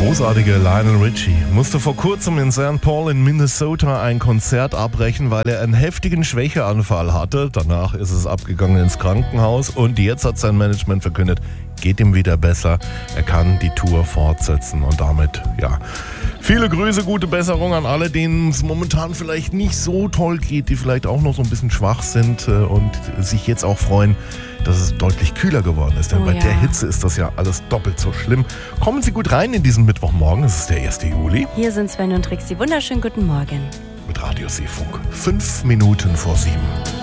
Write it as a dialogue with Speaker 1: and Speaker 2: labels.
Speaker 1: großartige Lionel Richie musste vor kurzem in St. Paul in Minnesota ein Konzert abbrechen, weil er einen heftigen Schwächeanfall hatte. Danach ist es abgegangen ins Krankenhaus und jetzt hat sein Management verkündet, geht ihm wieder besser. Er kann die Tour fortsetzen und damit, viele Grüße, gute Besserung an alle, denen es momentan vielleicht nicht so toll geht, die vielleicht auch noch so ein bisschen schwach sind und sich jetzt auch freuen, dass es deutlich kühler geworden ist. Denn bei der Hitze ist das ja alles doppelt so schlimm. Kommen Sie gut rein in diesen Mittwochmorgen. Es ist der 1. Juli.
Speaker 2: Hier sind Sven und Trixie. Wunderschönen guten Morgen.
Speaker 1: Mit Radio Seefunk. 5 Minuten vor 7.